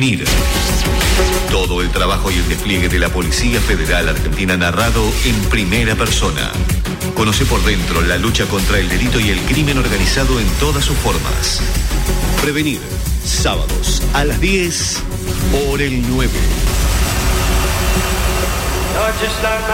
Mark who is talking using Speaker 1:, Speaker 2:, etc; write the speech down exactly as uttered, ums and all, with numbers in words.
Speaker 1: Mira. Todo el trabajo y el despliegue de la Policía Federal Argentina narrado en primera persona. Conoce por dentro la lucha contra el delito y el crimen organizado en todas sus formas. Prevenir. Sábados a las diez por el nueve.